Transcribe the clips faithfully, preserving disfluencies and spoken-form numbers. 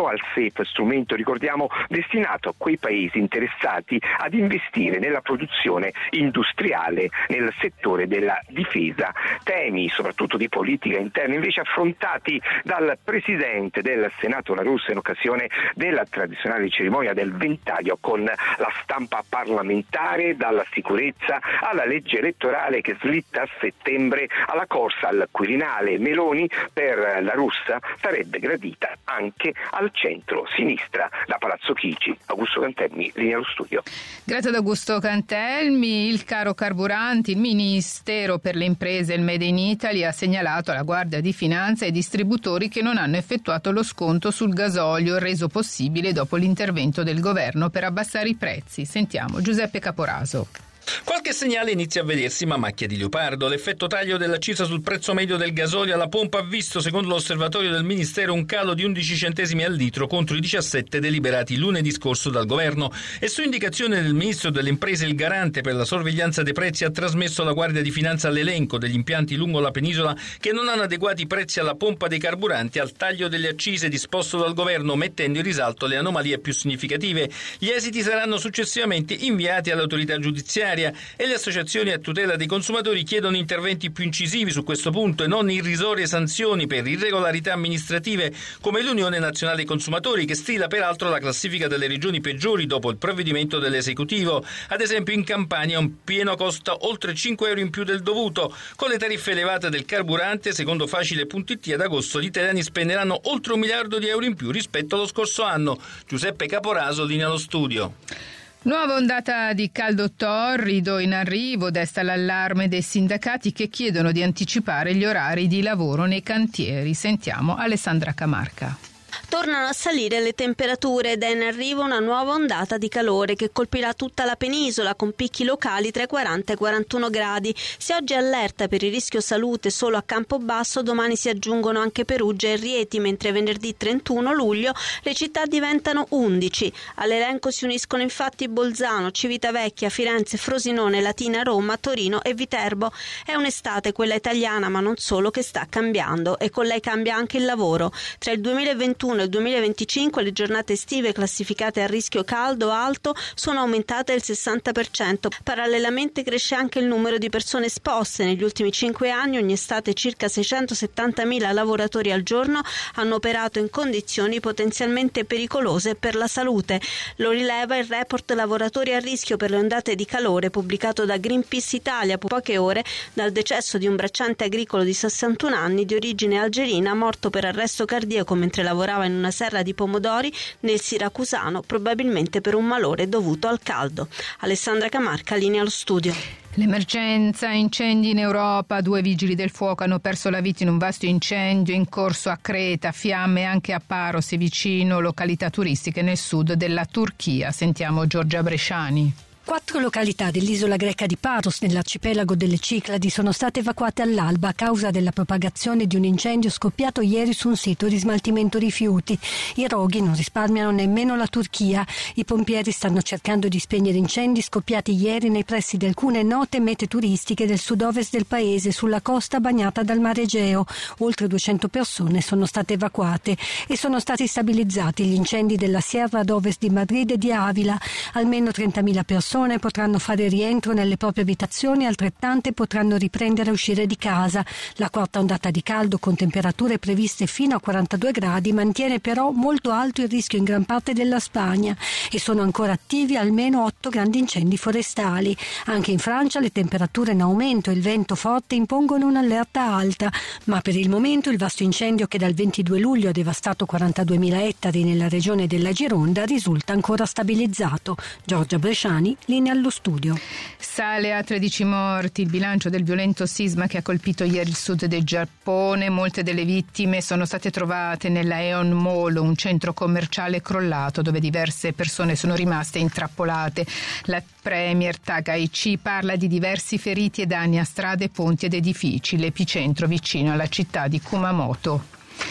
no al S E F, strumento, ricordiamo, destinato a quei paesi interessati ad investire nella produzione industriale nel settore della difesa. Temi soprattutto di politica interna invece affrontati dal Presidente del Senato La Russa in occasione della tradizionale cerimonia del ventaglio con la stampa parlamentare, dalla sicurezza alla legge elettorale che slitta a settembre, alla corsa al Quirinale. Meloni per La Russa sarebbe gradita anche al centro-sinistra. Da Palazzo Chigi, Augusto Cantelmi, linea allo studio. Grazie ad Augusto Cantelmi. Il caro carburanti, il Ministero per le imprese e il Made in Italy ha segnalato alla Guardia di Finanza e ai distributori che non hanno effettuato lo sconto sul gasolio reso possibile dopo l'intervento del governo per abbassare i prezzi. Sentiamo Giuseppe Caporaso. Qualche segnale inizia a vedersi, ma macchia di leopardo. L'effetto taglio dell'accisa sul prezzo medio del gasolio alla pompa ha visto, secondo l'osservatorio del Ministero, un calo di undici centesimi al litro contro i diciassette deliberati lunedì scorso dal governo, e su indicazione del Ministro delle Imprese il garante per la sorveglianza dei prezzi ha trasmesso alla Guardia di Finanza l'elenco degli impianti lungo la penisola che non hanno adeguati prezzi alla pompa dei carburanti al taglio delle accise disposto dal governo, mettendo in risalto le anomalie più significative. Gli esiti saranno successivamente inviati all'autorità giudiziaria e le associazioni a tutela dei consumatori chiedono interventi più incisivi su questo punto e non irrisorie sanzioni per irregolarità amministrative, come l'Unione Nazionale dei Consumatori, che stila peraltro la classifica delle regioni peggiori dopo il provvedimento dell'esecutivo. Ad esempio in Campania un pieno costa oltre cinque euro in più del dovuto. Con le tariffe elevate del carburante, secondo facile punto it ad agosto gli italiani spenderanno oltre un miliardo di euro in più rispetto allo scorso anno. Giuseppe Caporaso, linea allo studio. Nuova ondata di caldo torrido in arrivo desta l'allarme dei sindacati che chiedono di anticipare gli orari di lavoro nei cantieri. Sentiamo Alessandra Camarca. Tornano a salire le temperature ed è in arrivo una nuova ondata di calore che colpirà tutta la penisola con picchi locali tra i quaranta e i quarantuno gradi. Se oggi è allerta per il rischio salute solo a Campobasso, domani si aggiungono anche Perugia e Rieti, mentre venerdì trentuno luglio le città diventano undici. All'elenco si uniscono infatti Bolzano, Civitavecchia, Firenze, Frosinone, Latina, Roma, Torino e Viterbo. È un'estate, quella italiana, ma non solo, che sta cambiando, e con lei cambia anche il lavoro. Tra il duemilaventuno e il duemilaventicinque le giornate estive classificate a rischio caldo alto sono aumentate del sessanta per cento. Parallelamente cresce anche il numero di persone esposte. Negli ultimi cinque anni ogni estate circa seicentosettantamila lavoratori al giorno hanno operato in condizioni potenzialmente pericolose per la salute. Lo rileva il report Lavoratori a rischio per le ondate di calore pubblicato da Greenpeace Italia poche ore dal decesso di un bracciante agricolo di sessantuno anni di origine algerina morto per arresto cardiaco mentre lavorava in una serra di pomodori nel Siracusano, probabilmente per un malore dovuto al caldo. Alessandra Camarca, linea allo studio. L'emergenza incendi in Europa. Due vigili del fuoco hanno perso la vita in un vasto incendio in corso a Creta, fiamme anche a Paros e vicino località turistiche nel sud della Turchia. Sentiamo Giorgia Bresciani. Quattro località dell'isola greca di Paros, nell'arcipelago delle Cicladi, sono state evacuate all'alba a causa della propagazione di un incendio scoppiato ieri su un sito di smaltimento rifiuti. I roghi non risparmiano nemmeno la Turchia. I pompieri stanno cercando di spegnere incendi scoppiati ieri nei pressi di alcune note mete turistiche del sud-ovest del paese, sulla costa bagnata dal Mar Egeo. Oltre duecento persone sono state evacuate e sono stati stabilizzati gli incendi della Sierra ad ovest di Madrid e di Avila. Almeno trentamila persone potranno fare rientro nelle proprie abitazioni, altrettante potranno riprendere a uscire di casa. La quarta ondata di caldo, con temperature previste fino a quarantadue gradi, mantiene però molto alto il rischio in gran parte della Spagna e sono ancora attivi almeno otto grandi incendi forestali. Anche in Francia le temperature in aumento e il vento forte impongono un'allerta alta, ma per il momento il vasto incendio che dal ventidue luglio ha devastato quarantaduemila ettari nella regione della Gironda risulta ancora stabilizzato. Giorgia Bresciani, linea allo studio. Sale a tredici morti il bilancio del violento sisma che ha colpito ieri il sud del Giappone. Molte delle vittime sono state trovate nella Aeon Mall, un centro commerciale crollato dove diverse persone sono rimaste intrappolate. La premier Takaichi parla di diversi feriti e danni a strade, ponti ed edifici, l'epicentro vicino alla città di Kumamoto.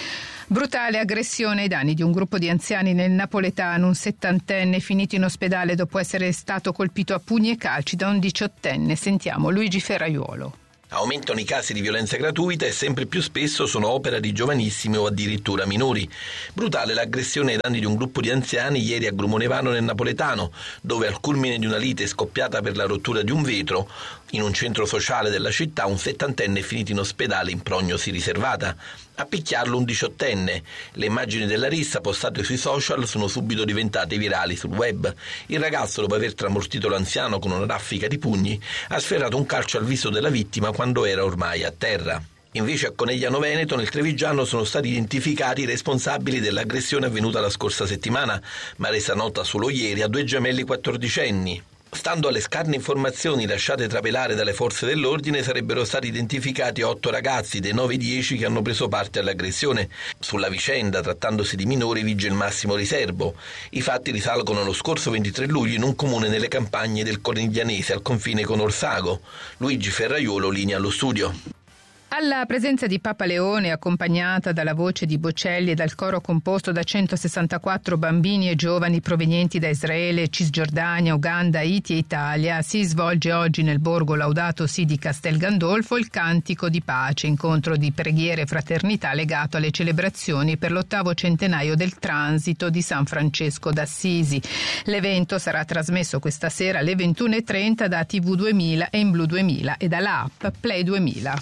Brutale aggressione ai danni di un gruppo di anziani nel napoletano, un settantenne finito in ospedale dopo essere stato colpito a pugni e calci da un diciottenne. Sentiamo Luigi Ferraiuolo. Aumentano i casi di violenza gratuita e sempre più spesso sono opera di giovanissimi o addirittura minori. Brutale l'aggressione ai danni di un gruppo di anziani ieri a Grumonevano nel Napoletano, dove al culmine di una lite scoppiata per la rottura di un vetro, in un centro sociale della città, un settantenne è finito in ospedale in prognosi riservata. A picchiarlo un diciottenne. Le immagini della rissa postate sui social sono subito diventate virali sul web. Il ragazzo, dopo aver tramortito l'anziano con una raffica di pugni, ha sferrato un calcio al viso della vittima quando era ormai a terra. Invece a Conegliano Veneto, nel Trevigiano, sono stati identificati i responsabili dell'aggressione avvenuta la scorsa settimana, ma resa nota solo ieri a due gemelli quattordicenni. Stando alle scarne informazioni lasciate trapelare dalle forze dell'ordine, sarebbero stati identificati otto ragazzi dei nove dieci che hanno preso parte all'aggressione. Sulla vicenda, trattandosi di minori, vige il massimo riservo. I fatti risalgono allo scorso ventitré luglio in un comune nelle campagne del Coneglianese, al confine con Orsago. Luigi Ferraiolo, linea allo studio. Alla presenza di Papa Leone, accompagnata dalla voce di Bocelli e dal coro composto da centosessantaquattro bambini e giovani provenienti da Israele, Cisgiordania, Uganda, Haiti e Italia, si svolge oggi nel borgo Laudato Si di Castel Gandolfo il Cantico di Pace, incontro di preghiere e fraternità legato alle celebrazioni per l'ottavo centenario del transito di San Francesco d'Assisi. L'evento sarà trasmesso questa sera alle ventuno e trenta da T V duemila e in Blu duemila e dalla app Play duemila.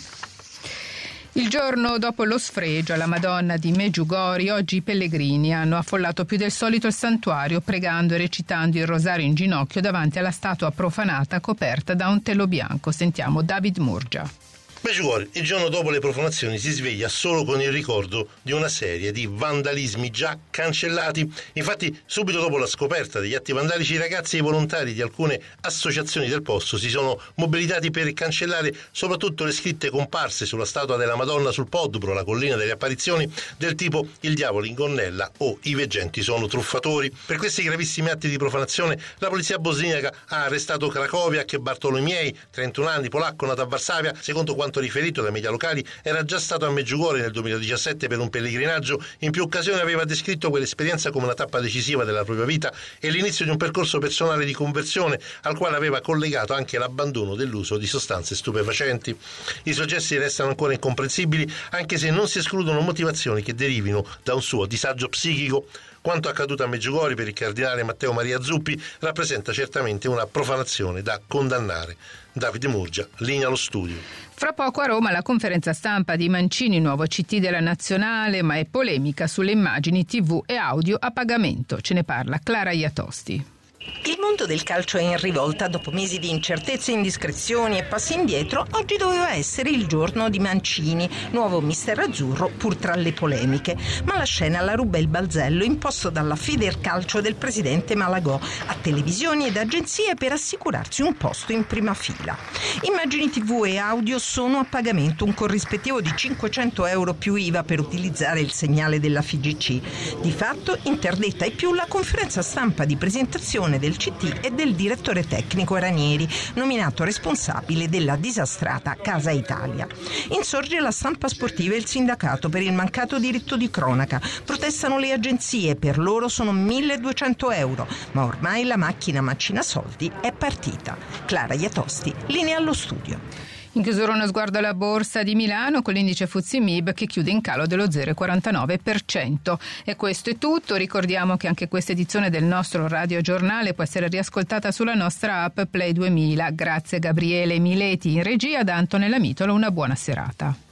Il giorno dopo lo sfregio alla Madonna di Medjugorje, oggi i pellegrini hanno affollato più del solito il santuario, pregando e recitando il rosario in ginocchio davanti alla statua profanata coperta da un telo bianco. Sentiamo David Murgia. Medjugorje, il giorno dopo le profanazioni, si sveglia solo con il ricordo di una serie di vandalismi già cancellati. Infatti, subito dopo la scoperta degli atti vandalici, i ragazzi e i volontari di alcune associazioni del posto si sono mobilitati per cancellare soprattutto le scritte comparse sulla statua della Madonna sul Podbro, la collina delle apparizioni, del tipo "il diavolo in gonnella" o "i veggenti sono truffatori". Per questi gravissimi atti di profanazione, la polizia bosniaca ha arrestato Krakowiak e Bartolomiei, trentuno anni, polacco, nato a Varsavia. Secondo quanto riferito dai media locali, era già stato a Medjugorje nel duemiladiciassette per un pellegrinaggio. In più occasioni aveva descritto quell'esperienza come una tappa decisiva della propria vita e l'inizio di un percorso personale di conversione al quale aveva collegato anche l'abbandono dell'uso di sostanze stupefacenti. I suoi gesti restano ancora incomprensibili, anche se non si escludono motivazioni che derivino da un suo disagio psichico. Quanto accaduto a Medjugorje per il cardinale Matteo Maria Zuppi rappresenta certamente una profanazione da condannare. Davide Murgia, linea allo studio. Fra poco a Roma la conferenza stampa di Mancini, nuovo C T della Nazionale, ma è polemica sulle immagini tivù e audio a pagamento. Ce ne parla Clara Iatosti. Il mondo del calcio è in rivolta. Dopo mesi di incertezze, indiscrezioni e passi indietro, oggi doveva essere il giorno di Mancini, nuovo mister azzurro pur tra le polemiche. Ma la scena la ruba il balzello imposto dalla Federcalcio del presidente Malagò a televisioni ed agenzie per assicurarsi un posto in prima fila. Immagini tivù e audio sono a pagamento, un corrispettivo di cinquecento euro più I V A per utilizzare il segnale della F G C. Di fatto interdetta ai più la conferenza stampa di presentazione del C T e del direttore tecnico Ranieri, nominato responsabile della disastrata Casa Italia. Insorge la stampa sportiva e il sindacato per il mancato diritto di cronaca. Protestano le agenzie, per loro sono milleduecento euro, ma ormai la macchina macina soldi è partita. Clara Iatosti, linea allo studio. In chiusura uno sguardo alla borsa di Milano con l'indice F T S E M I B che chiude in calo dello zero virgola quarantanove per cento. E questo è tutto. Ricordiamo che anche questa edizione del nostro radiogiornale può essere riascoltata sulla nostra app Play duemila. Grazie Gabriele Mileti in regia, da Antonella Mitola, una buona serata.